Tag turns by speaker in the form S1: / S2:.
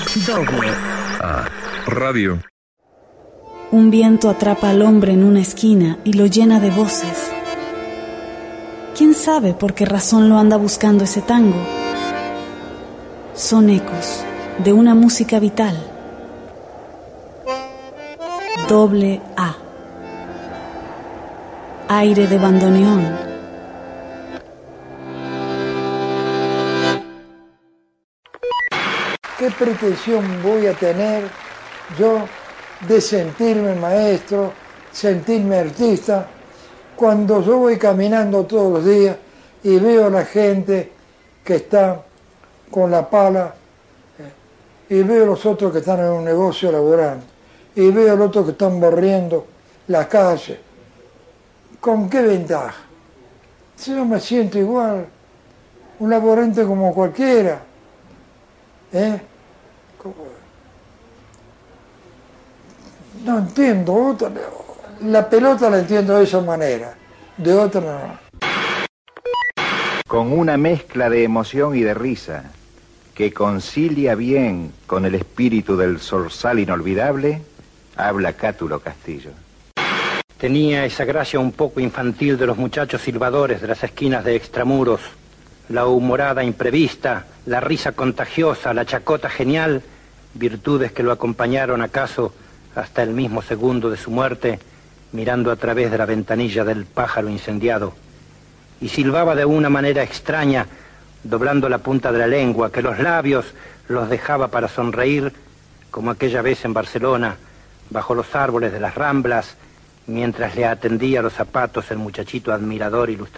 S1: Doble A Radio.
S2: Un viento atrapa al hombre en una esquina y lo llena de voces. ¿Quién sabe por qué razón lo anda buscando ese tango? Son ecos de una música vital. Doble A. Aire de bandoneón.
S3: ¿Qué pretensión voy a tener yo de sentirme maestro, sentirme artista, cuando yo voy caminando todos los días y veo a la gente que está con la pala, y veo a los otros que están en un negocio laborando, y veo a los otros que están barriendo la calle? ¿Con qué ventaja? Si yo me siento igual, un laborante como cualquiera, No entiendo, la pelota la entiendo de esa manera, de otra no.
S4: Con una mezcla de emoción y de risa que concilia bien con el espíritu del zorzal inolvidable, habla Cátulo Castillo.
S5: Tenía esa gracia un poco infantil de los muchachos silbadores de las esquinas de extramuros, la humorada imprevista, la risa contagiosa, la chacota genial, virtudes que lo acompañaron acaso hasta el mismo segundo de su muerte, mirando a través de la ventanilla del pájaro incendiado. Y silbaba de una manera extraña, doblando la punta de la lengua, que los labios los dejaba para sonreír, como aquella vez en Barcelona, bajo los árboles de las Ramblas, mientras le atendía los zapatos el muchachito admirador ilustrador